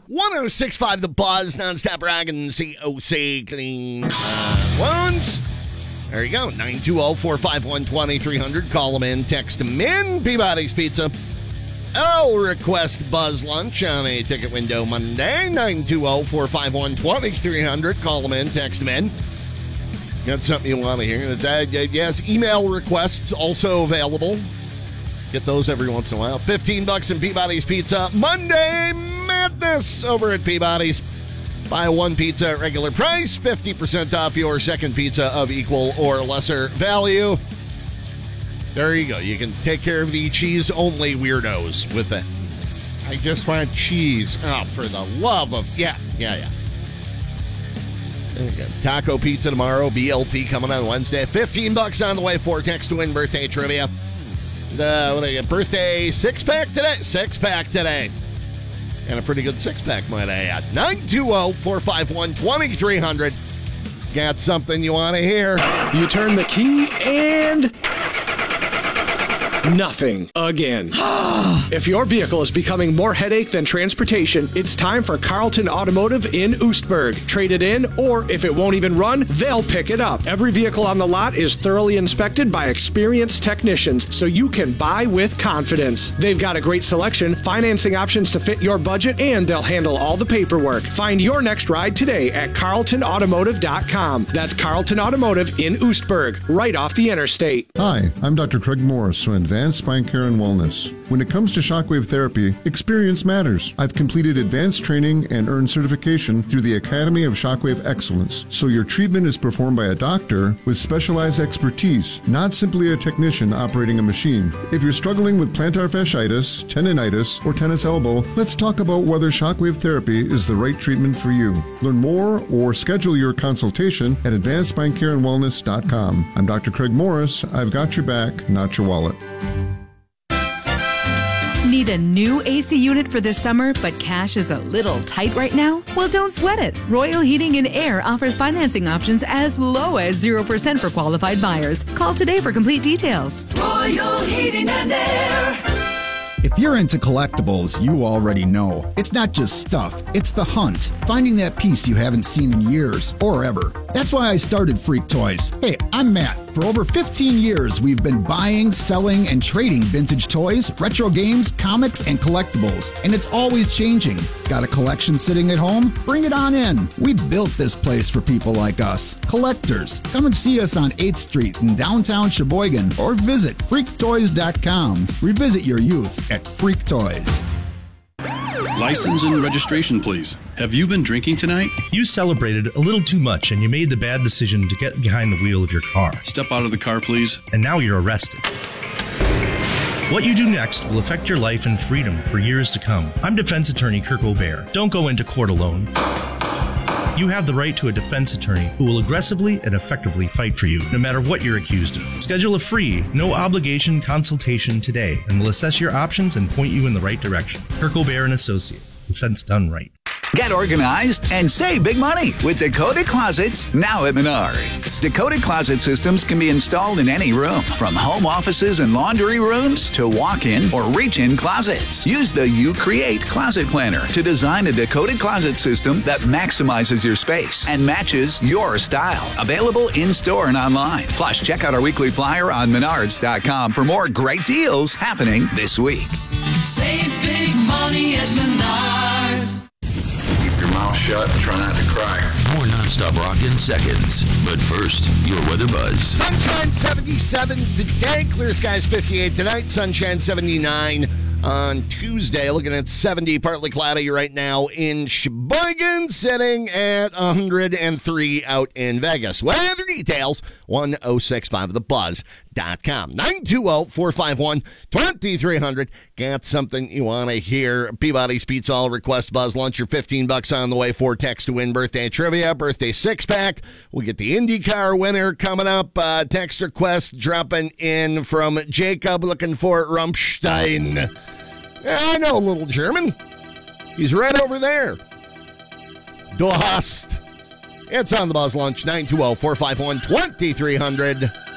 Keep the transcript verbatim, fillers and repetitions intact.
one oh six point five The Buzz, nonstop rockin' C O C clean uh, ones. There you go. nine two zero, four five one, two three zero zero. Call them in. Text them in. Peabody's Pizza. I'll request Buzz Lunch on a ticket window Monday. nine two zero, four five one, two three zero zero. Call them in. Text them in. Got something you want to hear? Yes, email requests also available. Get those every once in a while. fifteen bucks in Peabody's Pizza. Monday Madness over at Peabody's. Buy one pizza at regular price, fifty percent off your second pizza of equal or lesser value. There you go. You can take care of the cheese-only weirdos with it. I just want cheese. Oh, for the love of... Yeah, yeah, yeah. There you go. Taco pizza tomorrow. B L T coming on Wednesday. fifteen bucks on the way for text to win birthday trivia. The what do you get? Birthday six-pack today? Six-pack today. And a pretty good six-pack, might I add. nine two zero, four five one, two three zero zero. Got something you want to hear? You turn the key and... nothing again. If your vehicle is becoming more headache than transportation, it's time for Carlton Automotive in Oostburg. Trade it in, or if it won't even run, they'll pick it up. Every vehicle on the lot is thoroughly inspected by experienced technicians, so you can buy with confidence. They've got a great selection, financing options to fit your budget, and they'll handle all the paperwork. Find your next ride today at carlton automotive dot com. That's Carlton Automotive in Oostburg, right off the interstate. Hi, I'm Doctor Craig Morris from Advanced Spine Care and Wellness. When it comes to shockwave therapy, experience matters. I've completed advanced training and earned certification through the Academy of Shockwave Excellence, so your treatment is performed by a doctor with specialized expertise, not simply a technician operating a machine. If you're struggling with plantar fasciitis, tendonitis, or tennis elbow, let's talk about whether shockwave therapy is the right treatment for you. Learn more or schedule your consultation at advanced spine care and wellness dot com. I'm Doctor Craig Morris. I've got your back, not your wallet. Need a new A C unit for this summer, but cash is a little tight right now? Well, don't sweat it. Royal Heating and Air offers financing options as low as zero percent for qualified buyers. Call today for complete details. Royal Heating and Air. If you're into collectibles, you already know. It's not just stuff, it's the hunt. Finding that piece you haven't seen in years or ever. That's why I started Freak Toys. Hey, I'm Matt. For over fifteen years, we've been buying, selling, and trading vintage toys, retro games, comics, and collectibles. And it's always changing. Got a collection sitting at home? Bring it on in. We built this place for people like us, collectors. Come and see us on eighth street in downtown Sheboygan or visit freak toys dot com. Revisit your youth at Freak Toys. License and registration, please. Have you been drinking tonight? You celebrated a little too much and you made the bad decision to get behind the wheel of your car. Step out of the car, please. And now you're arrested. What you do next will affect your life and freedom for years to come. I'm defense attorney Kirk O'Bear. Don't go into court alone. You have the right to a defense attorney who will aggressively and effectively fight for you, no matter what you're accused of. Schedule a free, no-obligation consultation today, and we'll assess your options and point you in the right direction. Kirk O'Bear and Associate. Defense done right. Get organized and save big money with Dakota Closets now at Menards. Dakota Closet systems can be installed in any room, from home offices and laundry rooms to walk-in or reach-in closets. Use the You Create Closet Planner to design a Dakota Closet system that maximizes your space and matches your style. Available in-store and online. Plus, check out our weekly flyer on menards dot com for more great deals happening this week. Save big money at Menards. Mouth shut and try not to cry. More nonstop rock in seconds. But first, your weather buzz. Sunshine seventy-seven today. Clear skies fifty-eight tonight. Sunshine seventy-nine on Tuesday. Looking at seventy, partly cloudy right now in Sheboygan, sitting at one hundred three out in Vegas. Weather details, one oh six point five the buzz dot com. nine two zero, four five one, two three zero zero. Got something you want to hear? Peabody's Pizza All request Buzz Lunch. Your fifteen bucks on the way for text to win birthday trivia, birthday six-pack. We'll get the IndyCar winner coming up. Uh, text request dropping in from Jacob looking for Rammstein. I know a little German. He's right over there. Du hast. It's on the Buzz Lunch, nine two zero, four five one, two three zero zero.